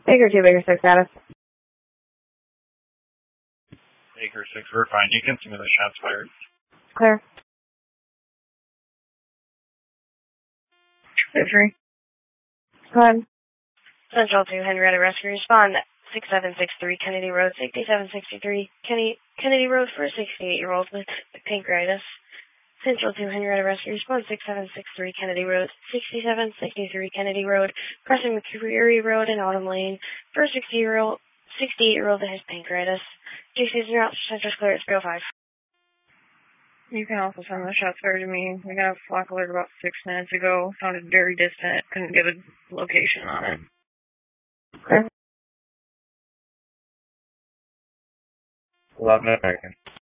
Baker 2, Baker 6, status. Baker 6, we're fine. You can see me the shots fired. Clear. Victory. Go ahead. Central 2, Henrietta Rescue, respond 6763 Kennedy Road, 6763 Kennedy Road for a 68-year-old with pancreatitis. Central 2, Henrietta Rescue, respond 6763 Kennedy Road, 6763 Kennedy Road, crossing McCreary Road in Autumn Lane for a 68-year-old that has pancreatitis. GC's are out, Central's clear at 305. You can also send the shots fired to me. We got a flak alert about 6 minutes ago. Sounded very distant. Couldn't give a location on it. Okay. 11 American.